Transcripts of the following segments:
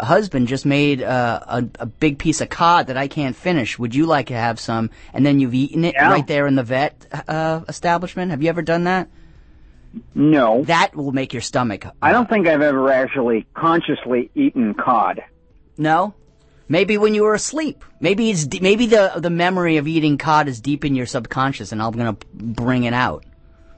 husband just made a big piece of cod that I can't finish. Would you like to have some? And then you've eaten it right there in the vet establishment. Have you ever done that? No. That will make your stomach. I don't think I've ever actually consciously eaten cod. No? Maybe when you were asleep. Maybe the memory of eating cod is deep in your subconscious, and I'm going to bring it out.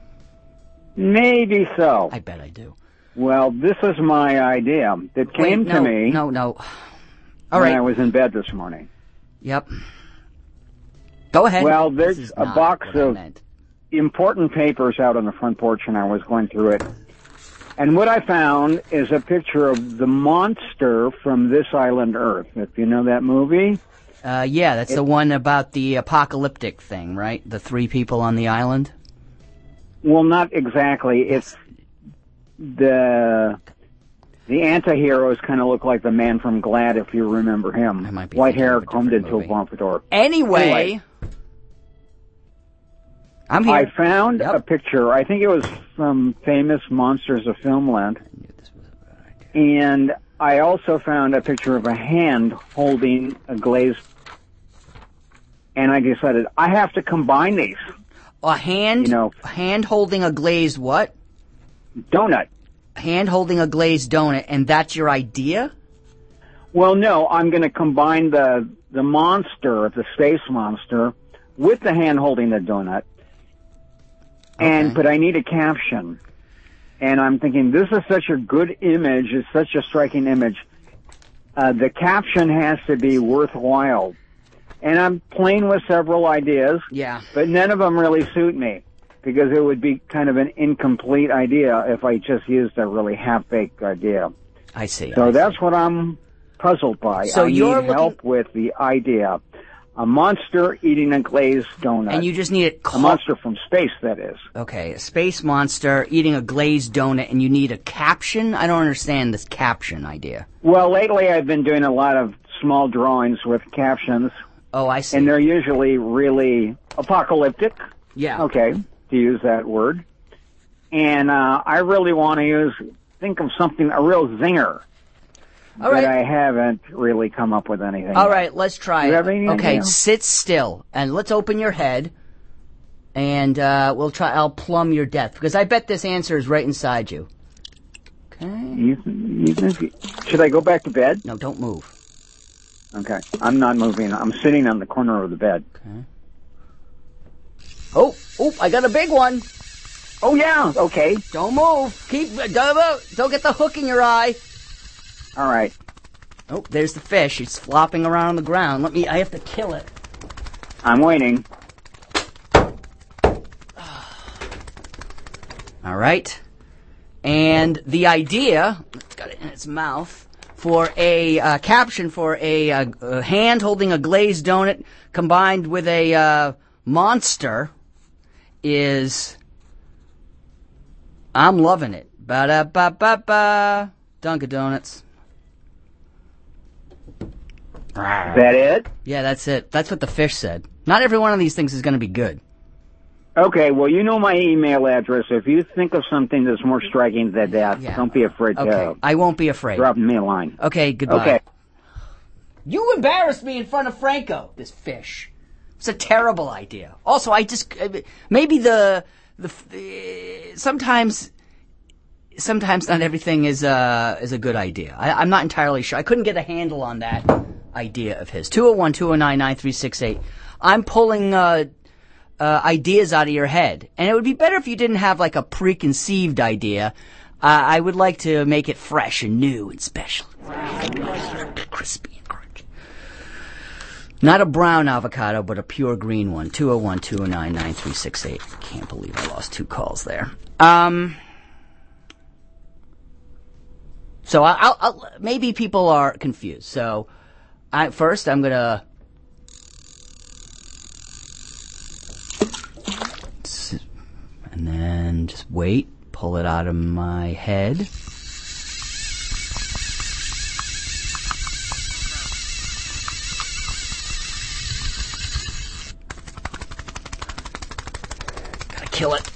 Maybe so. I bet I do. Well, this is my idea that came to me. No. All when right. I was in bed this morning. Yep. Go ahead. Well, there's a box of important papers out on the front porch, and I was going through it. And what I found is a picture of the monster from This Island Earth. If you know that movie. Yeah, that's the one about the apocalyptic thing, right? The 3 people on the island? Well, not exactly. It's the anti-heroes kind of look like the man from Glad, if you remember him. I might be White hair, combed into a pompadour. Anyway, I'm here. I found a picture. I think it was from Famous Monsters of Filmland. I knew this was a bad idea. And I also found a picture of a hand holding a glazed. And I decided I have to combine these. A hand holding a glazed what? Donut. Hand holding a glazed donut, and that's your idea? Well, no, I'm going to combine the monster, the space monster, with the hand holding the donut. But I need a caption. And I'm thinking, this is such a good image, it's such a striking image. The caption has to be worthwhile. And I'm playing with several ideas. Yeah. But none of them really suit me, because it would be kind of an incomplete idea if I just used a really half-baked idea. I see. So that's what I'm puzzled by. So I need help with the idea. A monster eating a glazed donut. And you just need it a monster from space, that is. Okay, a space monster eating a glazed donut, and you need a caption? I don't understand this caption idea. Well, lately I've been doing a lot of small drawings with captions. Oh, I see. And they're usually really apocalyptic. Yeah. Okay, to use that word. And I really want to think of something, a real zinger. All right. But I haven't really come up with anything. All right, let's try Do you it. have any Okay, idea? sit still, and let's open your head, and we'll try. I'll plumb your depth, because I bet this answer is right inside you. Okay. Should I go back to bed? No, don't move. Okay. I'm not moving. I'm sitting on the corner of the bed. Okay. Oh, I got a big one. Oh, yeah. Okay. Don't move. Don't get the hook in your eye. All right. Oh, there's the fish. It's flopping around on the ground. I have to kill it. I'm waiting. All right. And the idea, it's got it in its mouth, for a caption for a hand holding a glazed donut combined with a monster is, I'm loving it. Ba-da-ba-ba-ba. Dunkin' Donuts. Is that it? Yeah, that's it. That's what the fish said. Not every one of these things is going to be good. Okay, well, you know my email address. If you think of something that's more striking than that, don't be afraid to I won't be afraid. drop me a line. Okay, goodbye. Okay. You embarrassed me in front of Franco, this fish. It's a terrible idea. Also, maybe sometimes not everything is a good idea. I'm not entirely sure. I couldn't get a handle on that idea of his. 201-209-9368. I'm pulling ideas out of your head. And it would be better if you didn't have like a preconceived idea. I would like to make it fresh and new and special. Crispy and crunchy. Not a brown avocado, but a pure green one. 201-209-9368. Can't believe I lost 2 calls there. So I'll maybe people are confused. So first I'm gonna and then just wait, pull it out of my head. Gotta kill it.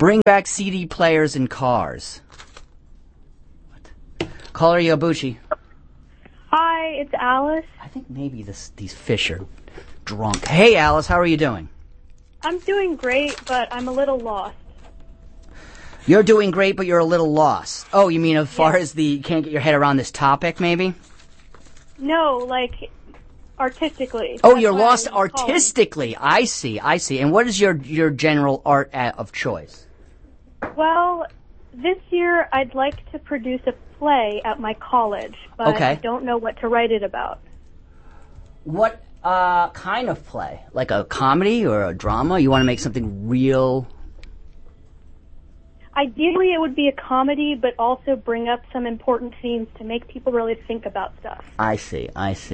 Bring back CD players in cars. What? Caller Yabuchi. Hi, it's Alice. I think maybe these fish are drunk. Hey, Alice, how are you doing? I'm doing great, but I'm a little lost. You're doing great, but you're a little lost. Oh, you mean as far as you can't get your head around this topic, maybe? No, like, artistically. Oh, you're lost artistically. I see. And what is your general art of choice? Well, this year I'd like to produce a play at my college, but I don't know what to write it about. What kind of play? Like a comedy or a drama? You want to make something real? Ideally, it would be a comedy, but also bring up some important themes to make people really think about stuff. I see.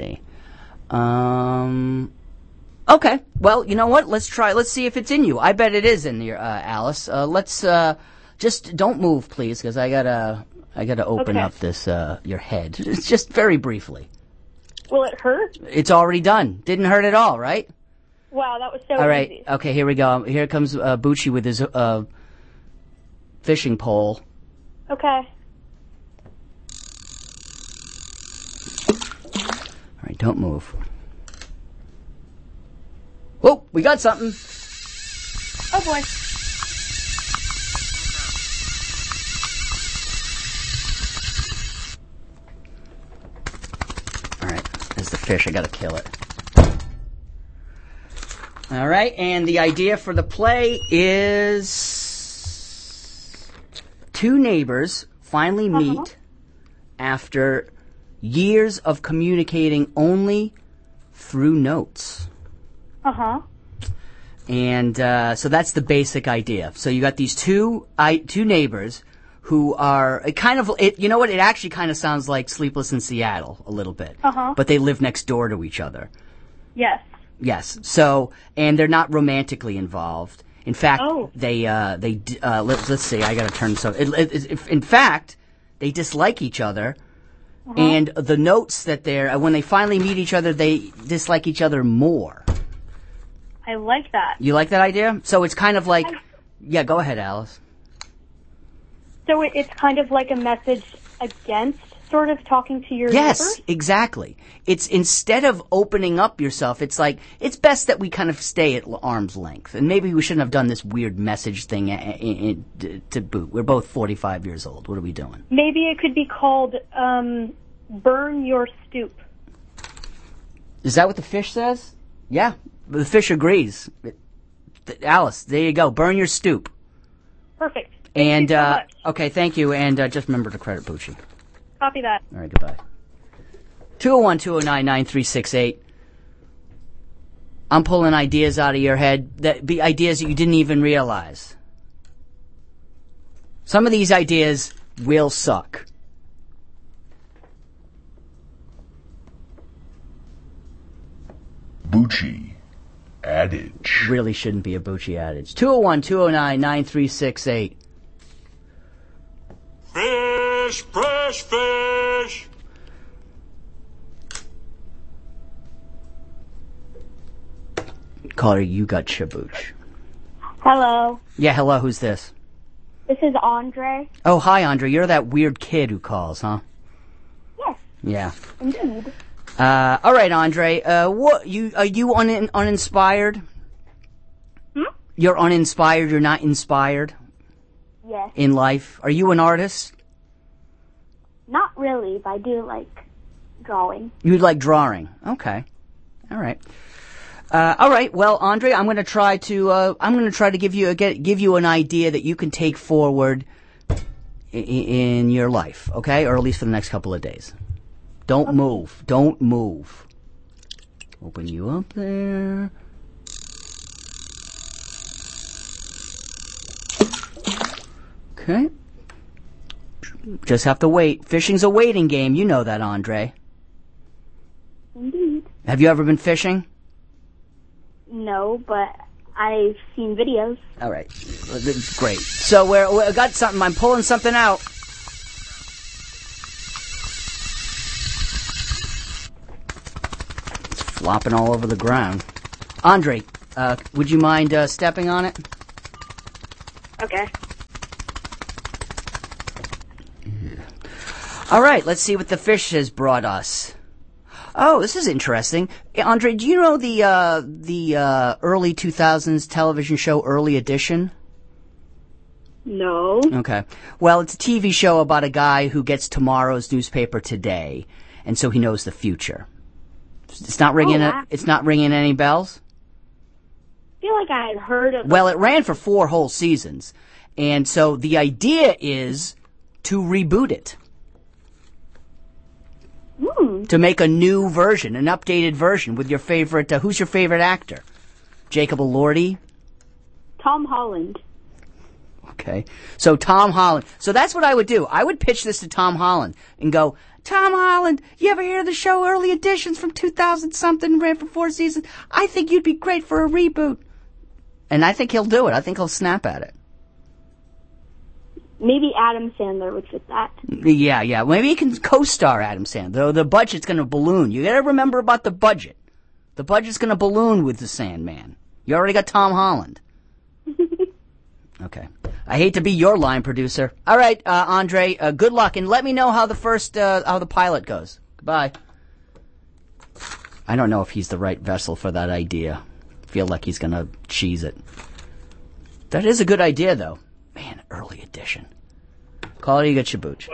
Okay. Well, you know what? Let's try. Let's see if it's in you. I bet it is in here, Alice. Let's just don't move, please, because I gotta open up this your head. It's just very briefly. Will it hurt? It's already done. Didn't hurt at all, right? Wow, that was so all right. easy. Okay, here we go. Here comes Bucci with his fishing pole. Okay. All right, don't move. Whoa, we got something. Oh boy. All right, there's the fish. I gotta kill it. All right, and the idea for the play is two neighbors finally meet after years of communicating only through notes. And so that's the basic idea. So you got these two neighbors who are kind of, you know what, it actually kind of sounds like Sleepless in Seattle a little bit. But they live next door to each other. Yes. So, and they're not romantically involved. In fact, let's see, I gotta turn this up. In fact, they dislike each other, and the notes that when they finally meet each other, they dislike each other more. I like that. You like that idea? So it's kind of like, yeah, go ahead, Alice. So it's kind of like a message against sort of talking to your neighbors? Yes, exactly. It's instead of opening up yourself, it's like, it's best that we kind of stay at arm's length. And maybe we shouldn't have done this weird message thing to boot. We're both 45 years old. What are we doing? Maybe it could be called Burn Your Stoop. Is that what the fish says? Yeah, the fish agrees. Alice, there you go. Burn Your Stoop. Perfect. And thank you so much. Okay, thank you. And just remember to credit Bucci. Copy that. All right, goodbye. 201-209-9368. I'm pulling ideas out of your head, that be ideas that you didn't even realize. Some of these ideas will suck. Bucci adage. Really shouldn't be a Bucci adage. 201-209-9368. Fish, fresh fish. Caller, you got Shabooch. Hello. Yeah, hello, who's this? This is Andre. Oh, hi, Andre. You're that weird kid who calls, huh? Yes. Yeah. Indeed. All right, Andre. Are you uninspired? You're uninspired. You're not inspired. Yes. In life, are you an artist? Not really, but I do like drawing. You like drawing? Okay. All right. All right. Well, Andre, I'm going to try to give you an idea that you can take forward in your life, okay? Or at least for the next couple of days. Don't move. Don't move. Open you up there. Okay. Just have to wait. Fishing's a waiting game. You know that, Andre. Indeed. Have you ever been fishing? No, but I've seen videos. All right. Great. So we got something. I'm pulling something out. It's flopping all over the ground. Andre, would you mind stepping on it? Okay. All right, let's see what the fish has brought us. Oh, this is interesting. Andre, do you know the early 2000s television show Early Edition? No. Okay. Well, it's a TV show about a guy who gets tomorrow's newspaper today, and so he knows the future. It's not ringing. It's not ringing any bells. I feel like I had heard of. Well, it ran for 4 whole seasons, and so the idea is to reboot it. To make a new version, an updated version with your favorite. Who's your favorite actor? Jacob Elordi? Tom Holland. Okay. So Tom Holland. So that's what I would do. I would pitch this to Tom Holland and go, Tom Holland, you ever hear of the show Early Editions from 2000-something, ran for 4 seasons? I think you'd be great for a reboot. And I think he'll do it. I think he'll snap at it. Maybe Adam Sandler would fit that. Yeah. Maybe he can co-star Adam Sandler. Though the budget's going to balloon. You got to remember about the budget. The budget's going to balloon with the Sandman. You already got Tom Holland. Okay. I hate to be your line producer. All right, Andre. Good luck, and let me know how how the pilot goes. Goodbye. I don't know if he's the right vessel for that idea. Feel like he's going to cheese it. That is a good idea, though. Man, Early Edition. Caller, you got your booch.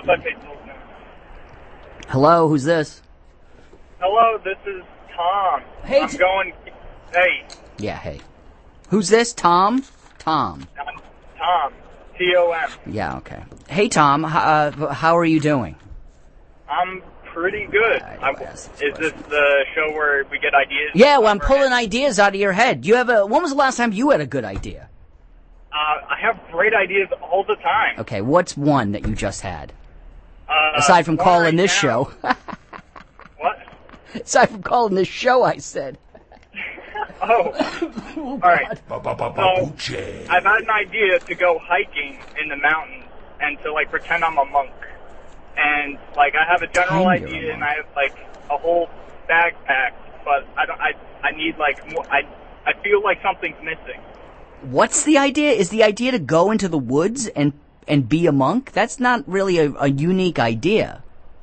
Hello, who's this? Hello, this is Tom. Hey, Hey. Yeah, hey. Who's this? Tom? Tom. Tom. Tom. Yeah, okay. Hey, Tom, how are you doing? I'm pretty good. Is this the show where we get ideas? Yeah, well, I'm pulling ideas out of your head. When was the last time you had a good idea? I have great ideas all the time. Okay, what's one that you just had? Aside from calling this show. What? Aside from calling this show, I said. Oh, all right. So, I've had an idea to go hiking in the mountains and to, pretend I'm a monk. And, I have a general idea and I have, a whole bag packed, but I need, more, I feel like something's missing. What's the idea? Is the idea to go into the woods and be a monk? That's not really a unique idea.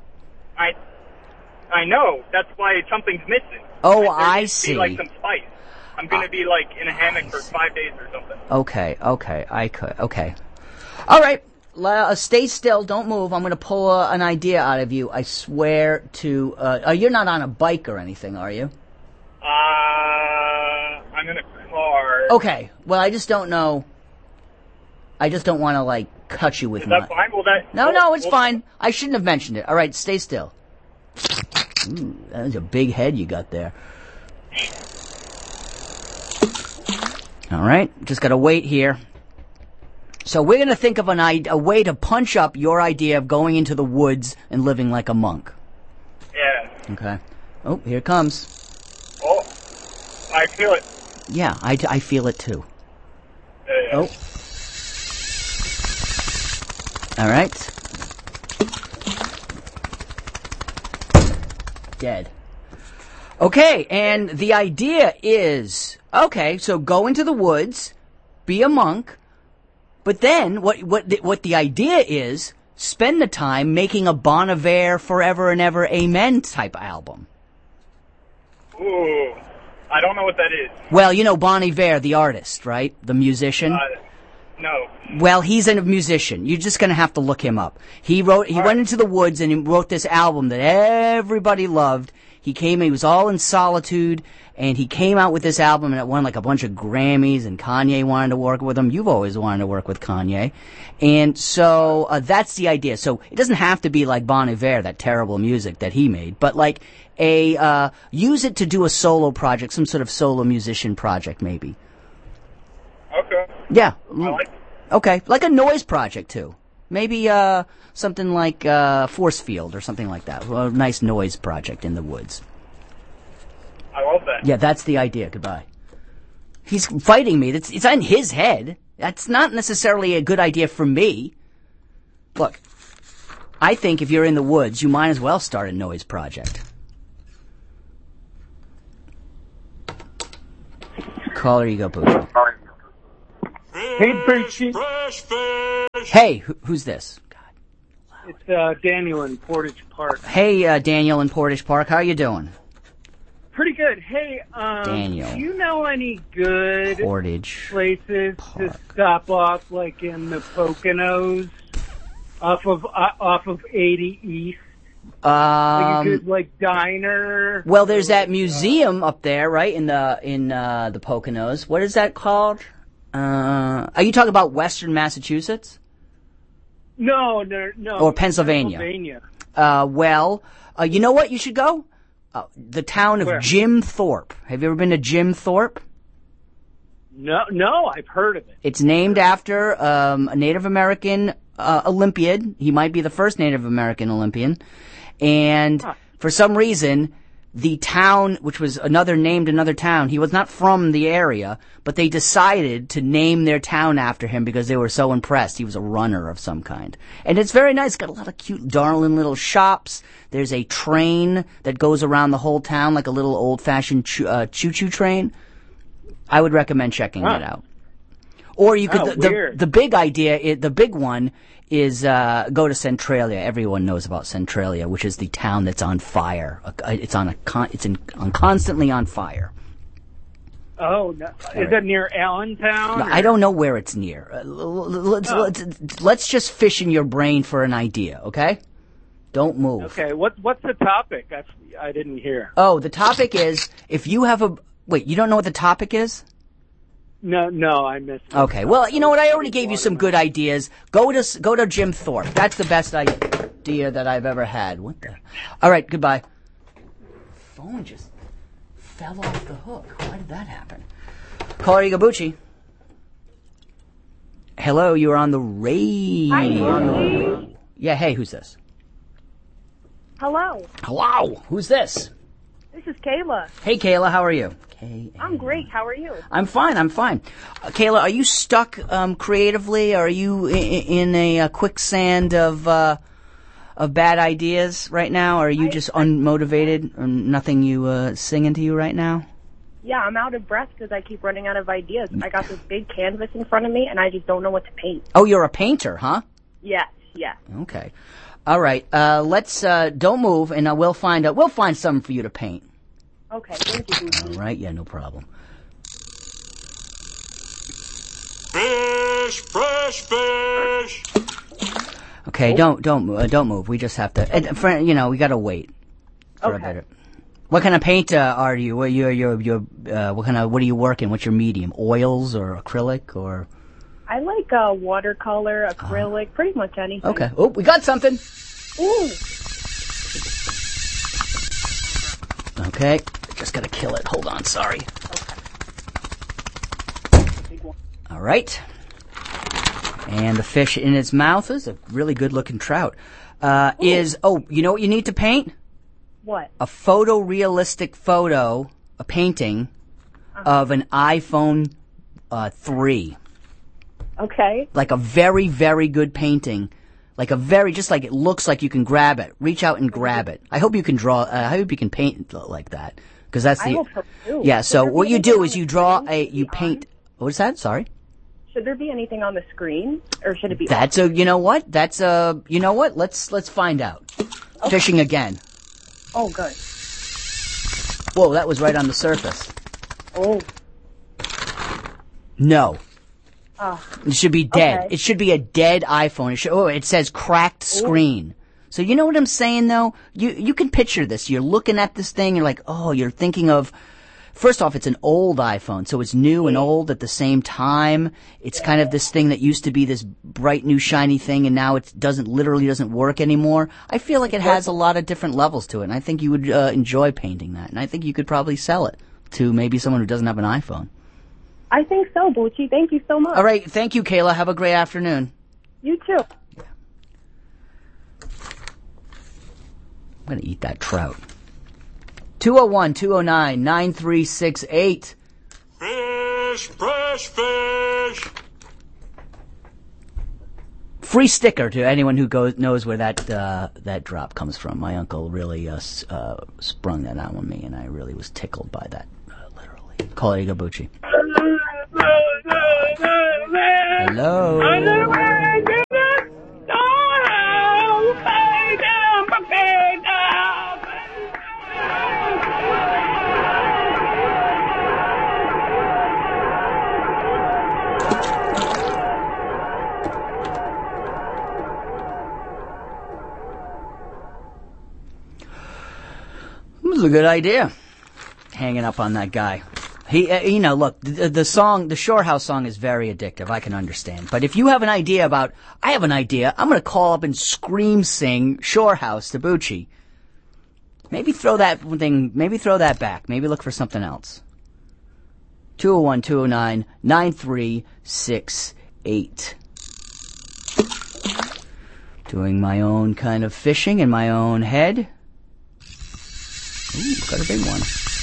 I know. That's why something's missing. Oh, I see. Be some spice. I'm going to be in a hammock for 5 days or something. Okay. Okay. All right. Stay still. Don't move. I'm going to pull an idea out of you. I swear to. You're not on a bike or anything, are you? I'm in a car. Okay. Well, I just don't know. I just don't want to cut you with. Is that fine? No, it's fine. I shouldn't have mentioned it. All right, stay still. Ooh, that is a big head you got there. All right, just got to wait here. So we're going to think of a way to punch up your idea of going into the woods and living like a monk. Yeah. Okay. Oh, here it comes. Oh, I feel it. Yeah, I feel it too. Yeah. Oh. All right. Dead. Okay, and the idea is, so go into the woods, be a monk, but then what the idea is, spend the time making a Bon Iver Forever and Ever Amen type album. Ooh, I don't know what that is. Well, you know Bon Iver, the artist, right? The musician? No. Well, he's a musician. You're just going to have to look him up. He went into the woods and he wrote this album that everybody loved. He was all in solitude, and he came out with this album, and it won a bunch of Grammys, and Kanye wanted to work with him. You've always wanted to work with Kanye. And so, that's the idea. So, it doesn't have to be like Bon Iver, that terrible music that he made, but use it to do a solo project, some sort of solo musician project, maybe. Okay. Yeah. I like it. Okay, like a noise project, too. Maybe something like Force Field or something like that. A nice noise project in the woods. I love that. Yeah, that's the idea. Goodbye. He's fighting me. It's in his head. That's not necessarily a good idea for me. Look, I think if you're in the woods, you might as well start a noise project. Caller, you go, Pooch. Hey, Poochie. Fresh fish. Hey, who's this? God. It's Daniel in Portage Park. Hey, Daniel in Portage Park. How you doing? Pretty good. Hey, Daniel. Do you know any good Portage places Park. to stop off, like in the Poconos, off of 80 East? Like a good diner. Well, there's that museum up there, right, in the Poconos. What is that called? Are you talking about Western Massachusetts? No. Or Pennsylvania? Well, you know what? You should go. The town of Jim Thorpe. Have you ever been to Jim Thorpe? No, I've heard of it. It's named after a Native American Olympiad. He might be the first Native American Olympian. And for some reason, the town, which was another town, he was not from the area, but they decided to name their town after him because they were so impressed. He was a runner of some kind. And it's very nice. It's got a lot of cute, darling little shops. There's a train that goes around the whole town, like a little old-fashioned choo-choo train. I would recommend checking it out. Or you could, the big idea, the big one is go to Centralia. Everyone knows about Centralia, which is the town that's on fire. It's constantly on fire. Oh, no. Is it near Allentown? No, I don't know where it's near. Let's just fish in your brain for an idea, okay? Don't move. Okay, what's the topic? I didn't hear. Oh, the topic is if you have a... Wait, you don't know what the topic is? No, I missed it. Okay, well, you know what? I already gave you some good ideas. Go to Jim Thorpe. That's the best idea that I've ever had. What the? All right, goodbye. Phone just fell off the hook. Why did that happen? Caller Igabuchi. Hello, you're on the radio. Hi, yeah, hey, who's this? Hello. Hello, who's this? This is Kayla. Hey, Kayla, how are you? I'm great. How are you? I'm fine. Kayla, are you stuck creatively? Are you in a quicksand of bad ideas right now? Or are you just unmotivated? Or nothing singing to you right now? Yeah, I'm out of breath because I keep running out of ideas. I got this big canvas in front of me, and I just don't know what to paint. Oh, you're a painter, huh? Yes. Okay. All right. Let's don't move, and we'll find something for you to paint. Okay, thank you. All right, yeah, no problem. Fish. Okay, don't move. We just have to. We got to wait for a better. What kind of paint are you? What are you working? What's your medium? Oils or acrylic or? I like watercolor, acrylic, pretty much anything. Okay. Oh, we got something. Ooh. Okay. Just gotta kill it. Hold on. Sorry. Okay. All right. And the fish in its mouth is a really good-looking trout. You know what you need to paint? What? A photorealistic photo, a painting of an iPhone 3. Okay. Like a very, very good painting. Just like it looks like you can grab it. Reach out and grab it. I hope you can draw, I hope you can paint like that. Because that's I hope so too. Yeah, so what you do is you paint, what is that? Sorry? Should there be anything on the screen? Or should it be? You know what? Let's find out. Okay. Fishing again. Oh, good. Whoa, that was right on the surface. Oh. No. It should be dead. Okay. It should be a dead iPhone. It says cracked screen. So you know what I'm saying, though? You can picture this. You're looking at this thing. You're like, you're thinking of... First off, it's an old iPhone, so it's new and old at the same time. It's kind of this thing that used to be this bright, new, shiny thing, and now it literally doesn't work anymore. I feel like it has a lot of different levels to it, and I think you would enjoy painting that. And I think you could probably sell it to maybe someone who doesn't have an iPhone. I think so, Bucci. Thank you so much. All right. Thank you, Kayla. Have a great afternoon. You too. I'm going to eat that trout. 201-209-9368. Fish. Free sticker to anyone who knows where that drop comes from. My uncle really sprung that out on me, and I really was tickled by that, literally. Call it Igabuchi. Hello. a good idea. Hanging up on that guy. He, look, the Shore House song is very addictive. I can understand. But if you have an idea I have an idea. I'm going to call up and scream sing Shore House to Bucci. Maybe throw that back. Maybe look for something else. 201-209-9368. Doing my own kind of fishing in my own head. Ooh, got a big one.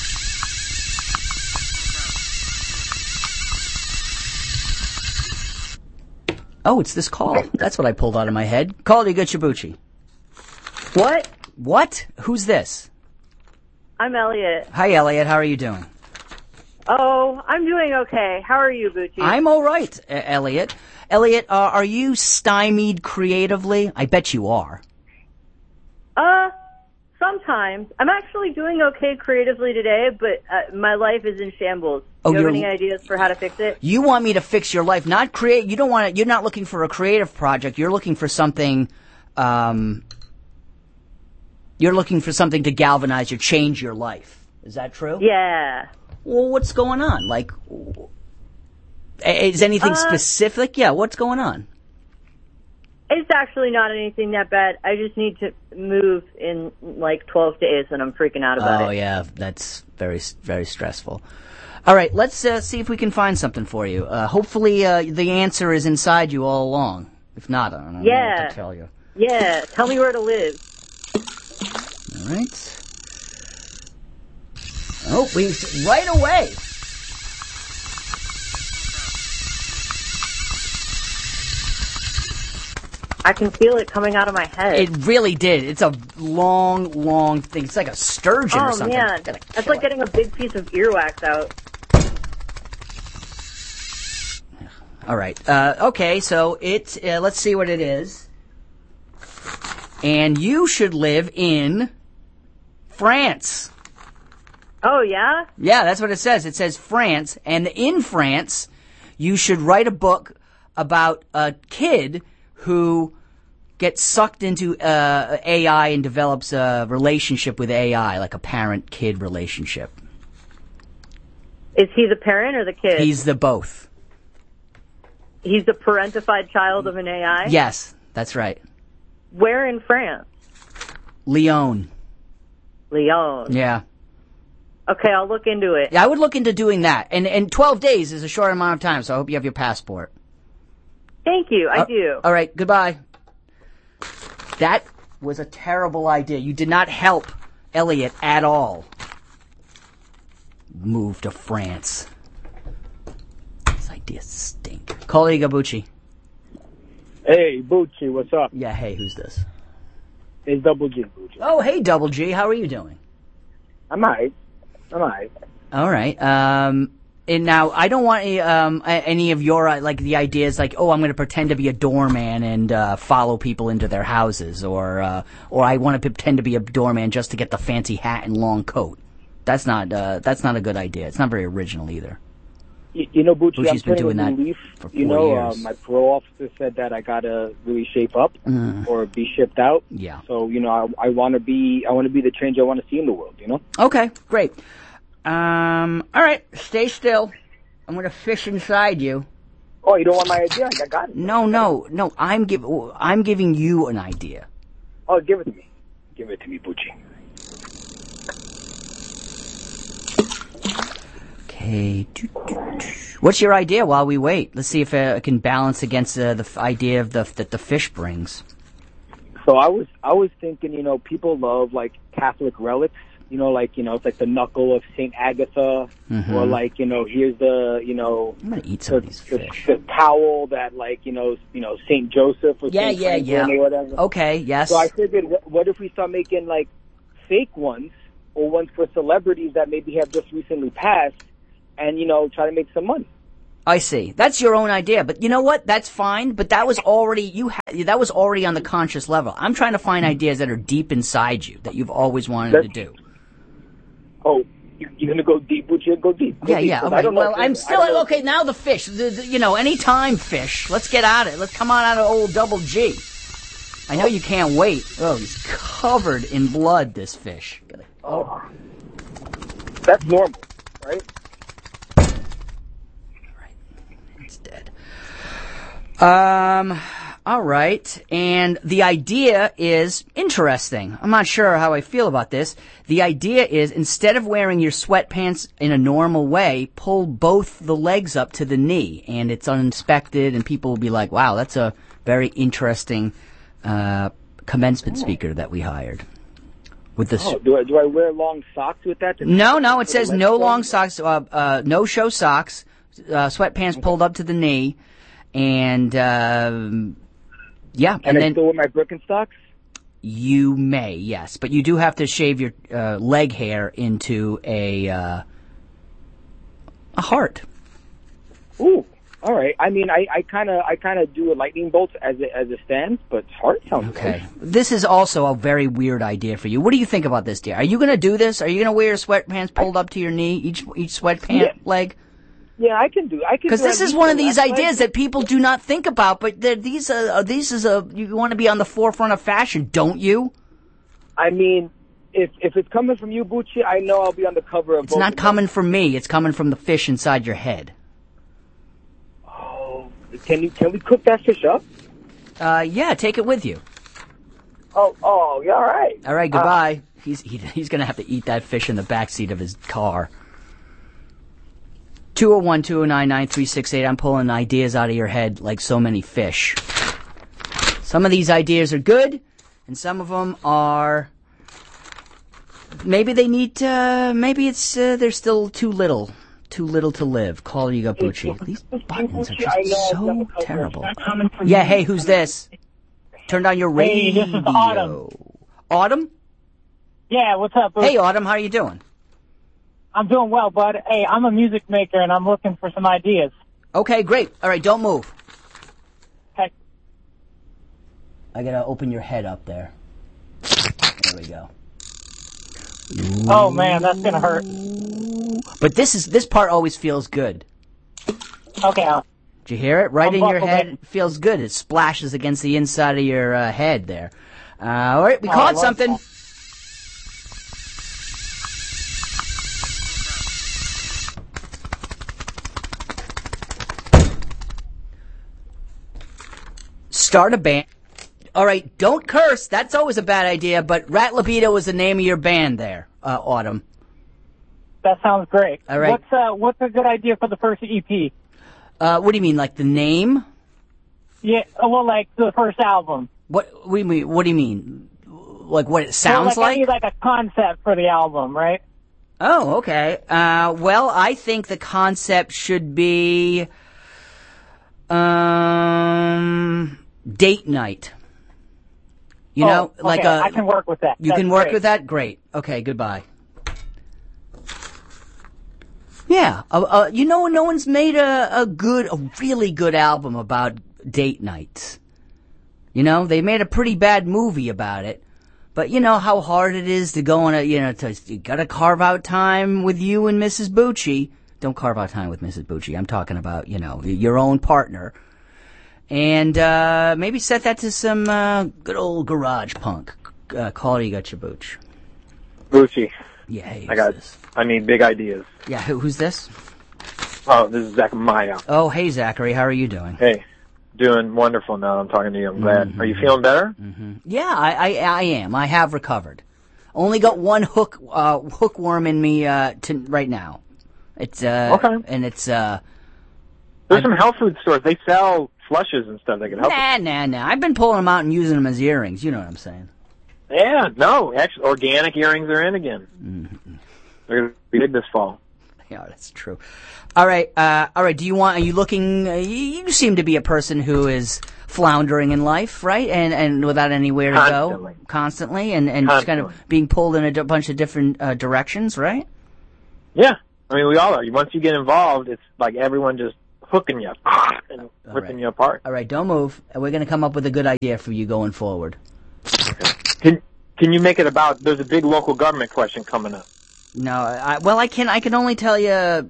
Oh, it's this call. That's what I pulled out of my head. Call to get Bucci. What? What? Who's this? I'm Elliot. Hi, Elliot. How are you doing? Oh, I'm doing okay. How are you, Bucci? I'm all right, Elliot. Elliot, are you stymied creatively? I bet you are. Sometimes. I'm actually doing okay creatively today, but my life is in shambles. Do you have any ideas for how to fix it? You want me to fix your life, not create. You don't want it. You're not looking for a creative project. You're looking for something. You're looking for something to galvanize or change your life. Is that true? Yeah. Well, what's going on? Like, is anything specific? Yeah, what's going on? It's actually not anything that bad. I just need to move in like 12 days, and I'm freaking out about it. Oh, yeah, that's very, very stressful. All right, let's see if we can find something for you. Hopefully the answer is inside you all along. If not, I don't know what to tell you. Yeah, tell me where to live. All right. Oh, right away. I can feel it coming out of my head. It really did. It's a long, long thing. It's like a sturgeon or something. Oh, man. That's like getting a big piece of earwax out. All right. Okay, so let's see what it is. And you should live in France. Oh, yeah? Yeah, that's what it says. It says France. And in France, you should write a book about a kid who gets sucked into AI and develops a relationship with AI, like a parent-kid relationship. Is he the parent or the kid? He's the both. He's the parentified child of an AI? Yes, that's right. Where in France? Lyon. Yeah. Okay, I'll look into it. Yeah, I would look into doing that. And 12 days is a short amount of time, so I hope you have your passport. Thank you, I do. All right, goodbye. That was a terrible idea. You did not help Elliot at all. Move to France. This idea stink. Call Iga Bucci. Hey, Bucci, what's up? Yeah, hey, who's this? It's Double G, Bucci. Oh, hey, Double G. How are you doing? I'm all right. All right. And now, I don't want any of your, like, the ideas, like, oh, I'm going to pretend to be a doorman and follow people into their houses, or I want to pretend to be a doorman just to get the fancy hat and long coat. That's not a good idea. It's not very original either. You know, Bucci, Bucci's been doing that for 4 years. My parole officer said that I gotta really shape up or be shipped out. Yeah. So, I want to be the change I want to see in the world, Okay, great. All right, stay still. I'm going to fish inside you. Oh, you don't want my idea? I got it. No. I'm giving you an idea. Oh, give it to me. Give it to me, Bucci. Okay. What's your idea while we wait? Let's see if it can balance against the idea of that the fish brings. So I was thinking, people love like Catholic relics. It's like the knuckle of Saint Agatha, or like, here's the, I'm gonna eat some of these fish. The towel that, like, Saint Joseph or Saint Franklin or whatever. Okay, yes. So I figured, what if we start making like fake ones or ones for celebrities that maybe have just recently passed, and try to make some money. I see. That's your own idea, but you know what? That's fine. But that was already that was already on the conscious level. I'm trying to find ideas that are deep inside you that you've always wanted to do. Oh, you're gonna go deep, would you? Go deep. Yeah. Okay. Well, I'm still okay. Now the fish. Anytime fish. Let's get at it. Let's come on out of old Double G. I know you can't wait. Oh, he's covered in blood. This fish. That's normal, right? It's dead. All right. And the idea is interesting. I'm not sure how I feel about this. The idea is instead of wearing your sweatpants in a normal way, pull both the legs up to the knee, and it's uninspected, and people will be like, wow, that's a very interesting commencement speaker that we hired. With this. Do I wear long socks with that? No, it says no long socks, no show socks, sweatpants pulled up to the knee, and yeah. And then still wear my Birkenstocks? You may, yes, but you do have to shave your leg hair into a heart. Ooh, all right. I mean, I kind of do a lightning bolt as a stance, but heart sounds okay. Good. This is also a very weird idea for you. What do you think about this, dear? Are you going to do this? Are you going to wear your sweatpants pulled up to your knee, each sweatpant leg? Yeah, I can do. Because this is one of these ideas that people do not think about, but these you want to be on the forefront of fashion, don't you? I mean, if it's coming from you, Bucci, I know I'll be on the cover of. It's not coming from me. It's coming from the fish inside your head. Oh, can we cook that fish up? Yeah, take it with you. Oh, yeah, all right. All right, goodbye. He's going to have to eat that fish in the backseat of his car. 201-209-9368. I'm pulling ideas out of your head like so many fish. Some of these ideas are good, and some of them are. Maybe they need to. Maybe it's they're still too little to live. Call you Gabucci. These buttons are just so terrible. Yeah, hey, who's this? Turn down your radio. Hey, this is Autumn. Autumn? Yeah, what's up, Bruce? Hey, Autumn, how are you doing? I'm doing well, bud. Hey, I'm a music maker, and I'm looking for some ideas. Okay, great. All right, don't move. Okay. I gotta open your head up there. There we go. Oh, man, that's gonna hurt. But this part always feels good. Okay. Did you hear it? Right in your head. It feels good. It splashes against the inside of your head there. All right, we caught something. That. Start a band. All right, don't curse. That's always a bad idea, but Rat Libido was the name of your band there, Autumn. That sounds great. All right. What's a good idea for the first EP? What do you mean, like the name? Yeah, well, like the first album. What do you mean? Like what it sounds like? I need like a concept for the album, right? Oh, okay. Well, I think the concept should be date night. You know, okay. like I can work with that. You can work with that? Great. Okay, goodbye. Yeah, you know, no one's made a really good album about date nights. You know, they made a pretty bad movie about it. But you know how hard it is to go on you gotta carve out time with you and Mrs. Bucci. Don't carve out time with Mrs. Bucci. I'm talking about, your own partner. And maybe set that to some good old garage punk. Call it, you got your Booch. Bucci. Yeah, hey, I need big ideas. Yeah, who's this? Oh, this is Zach Maya. Oh, hey, Zachary. How are you doing? Hey, doing wonderful now I'm talking to you. I'm glad. Mm-hmm. Are you feeling better? Mm-hmm. Yeah, I am. I have recovered. Only got one hookworm in me right now. It's okay. And it's there's some health food stores. They sell flushes and stuff that can help. Nah. I've been pulling them out and using them as earrings. You know what I'm saying? Yeah, no. Actually, organic earrings are in again. Mm-hmm. They're going to be big this fall. Yeah, that's true. All right. Are you looking, you seem to be a person who is floundering in life, right? And without anywhere to go. Constantly. And just kind of being pulled in a bunch of different directions, right? Yeah. I mean, we all are. Once you get involved, it's like everyone just hooking you and ripping you apart. All right, don't move. We're going to come up with a good idea for you going forward. Okay. Can you make it about, there's a big local government question coming up. No, I can only tell you...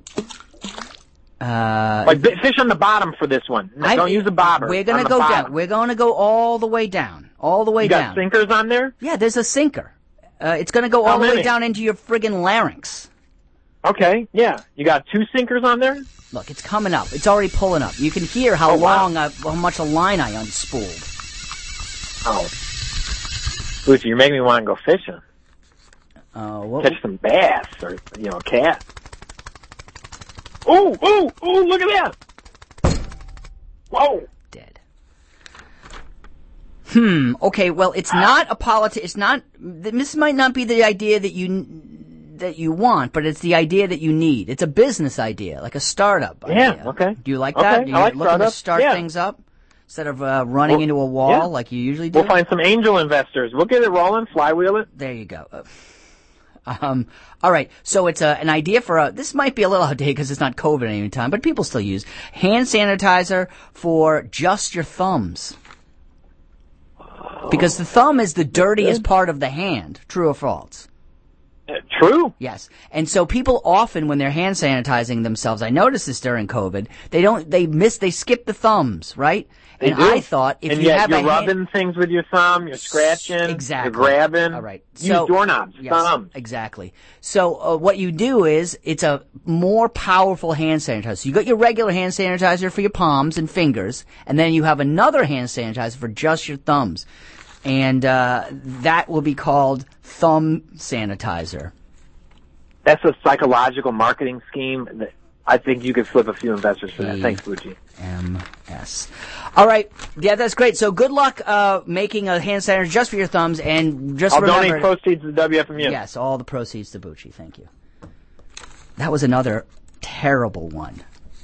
like fish on the bottom for this one. Don't use a bobber. We're going to go down. We're going to go all the way down. All the way down. You got sinkers on there? Yeah, there's a sinker. It's going to go all the way down into your friggin' larynx. Okay, yeah. You got 2 sinkers on there? Look, it's coming up. It's already pulling up. You can hear how how much a line I unspooled. Oh. Bucci, you're making me want to go fishing. Catch some bass or, a cat. Oh, look at that. Whoa. Dead. Okay, well, it's not a it's not, this might not be the idea that you want, but it's the idea that you need. It's a business idea, like a startup idea. Yeah, okay. Do you like that? Okay, Do you I like looking to startups. start things up instead of running into a wall like you usually do? We'll find some angel investors. We'll get it rolling, flywheel it. There you go. All right. So it's an idea for this might be a little outdated because it's not COVID any time, but people still use hand sanitizer for just your thumbs. Because the thumb is the dirtiest part of the hand. True or false? True. Yes. And so people often, when they're hand sanitizing themselves, I noticed this during COVID, they skip the thumbs, right? And I thought if you have you're rubbing things with your thumb, you're scratching, exactly. You're grabbing. All right. Use doorknobs, thumbs. Exactly. So what you do is it's a more powerful hand sanitizer. So you got your regular hand sanitizer for your palms and fingers, and then you have another hand sanitizer for just your thumbs. And that will be called thumb sanitizer. That's a psychological marketing scheme that I think you could flip a few investors for that. Thanks, Bucci. MS. All right. Yeah, that's great. So good luck making a hand sanitizer just for your thumbs, and just remember... I'll donate proceeds to the WFMU. Yes, all the proceeds to Bucci. Thank you. That was another terrible one.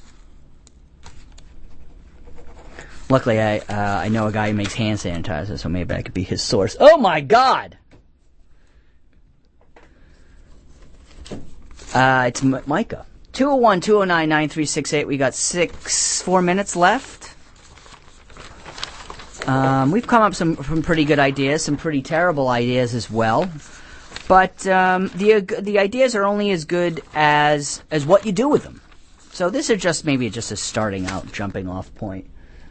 Luckily, I know a guy who makes hand sanitizer, so maybe I could be his source. Oh, my God! It's Micah. 201-209-9368. We got 4 minutes left. We've come up with some pretty good ideas, some pretty terrible ideas as well. But the ideas are only as good as what you do with them. So this is just maybe just a starting out, jumping off point.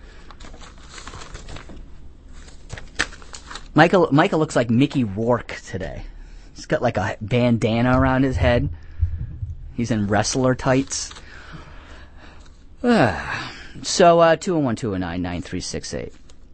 Michael looks like Mickey Rourke today. He's got like a bandana around his head. He's in wrestler tights. So 201-209-9368.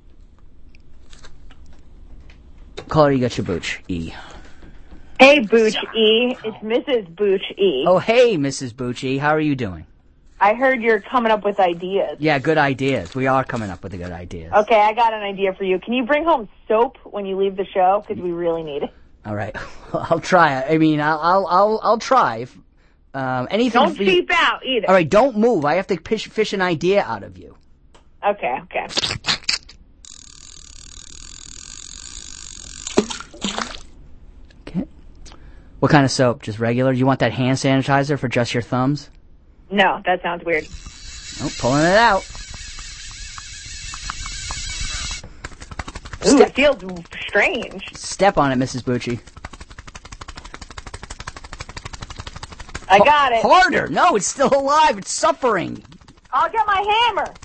Caller, you got your Booch E. Hey, Booch E. It's Mrs. Booch E. Oh, hey, Mrs. Booch E. How are you doing? I heard you're coming up with ideas. Yeah, good ideas. We are coming up with the good ideas. Okay, I got an idea for you. Can you bring home soap when you leave the show? Because we really need it. All right, I'll try. I mean, I'll try. Anything. Don't cheap out either. All right, don't move. I have to fish an idea out of you. Okay. Okay. What kind of soap? Just regular? Do you want that hand sanitizer for just your thumbs? No, that sounds weird. Oh, pulling it out. Ooh, it feels strange. Step on it, Mrs. Bucci. I got it. Harder! No, it's still alive. It's suffering. I'll get my hammer.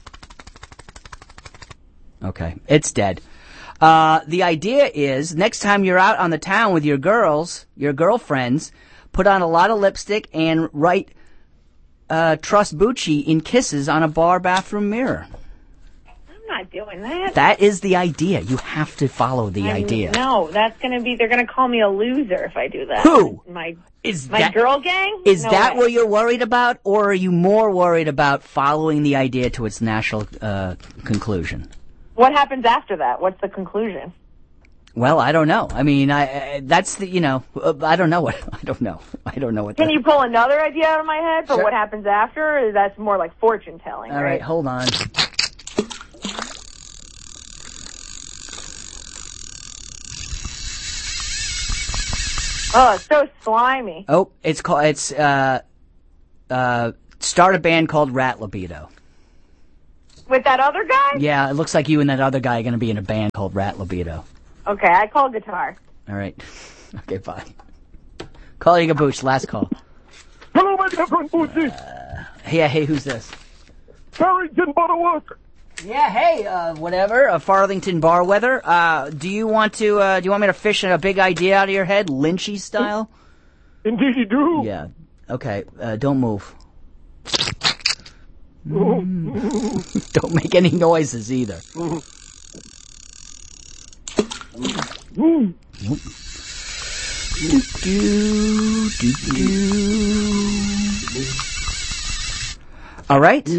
Okay, it's dead. The idea is, next time you're out on the town with your girlfriends, put on a lot of lipstick and write Trust Bucci in kisses on a bar bathroom mirror. I'm not doing that. That is the idea. You have to follow the idea. No, they're going to call me a loser if I do that. Who? My that, girl gang? Is no that way. What you're worried about, or are you more worried about following the idea to its natural conclusion? What happens after that? What's the conclusion? Well, I don't know. I mean, that's the, I don't know what, I don't know what. Can you pull another idea out of my head for what happens after? That's more like fortune telling. All right, hold on. Oh, it's so slimy. Oh, start a band called Rat Libido. With that other guy? Yeah, it looks like you and that other guy are going to be in a band called Rat Libido. Okay, I call guitar. All right. Okay, bye. Call you Booch, last call. Hello, my dear friend Bucci. Hey, who's this? Farrington Butterworth. Yeah, hey, whatever, Farthington Bar Weather. Do you want me to fish a big idea out of your head, Lynchy style? Indeed you do. Yeah. Okay, don't move. Don't make any noises either. All right.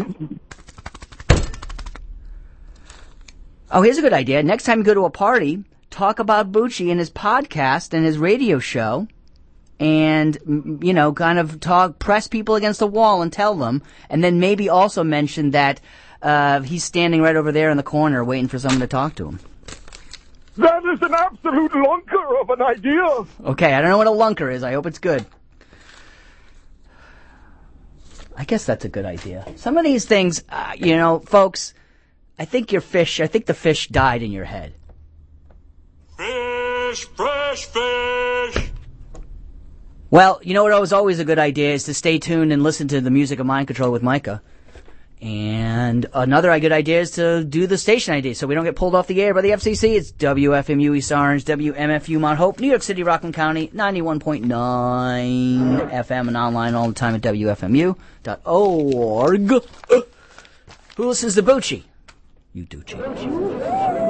Oh, here's a good idea. Next time you go to a party, talk about Bucci and his podcast and his radio show, and, you know, kind of press people against the wall and tell them, and then maybe also mention that he's standing right over there in the corner waiting for someone to talk to him. That is an absolute lunker of an idea. Okay, I don't know what a lunker is. I hope it's good. I guess that's a good idea. Some of these things, you know, folks, I think the fish died in your head. Fish, fresh fish. Well, you know what was always a good idea is to stay tuned and listen to the music of Mind Control with Micah. And another good idea is to do the station ID so we don't get pulled off the air by the FCC. It's WFMU East Orange, WMFU Mount Hope, New York City, Rockland County, 91.9 FM and online all the time at WFMU.org. Who listens to Bucci? You do change.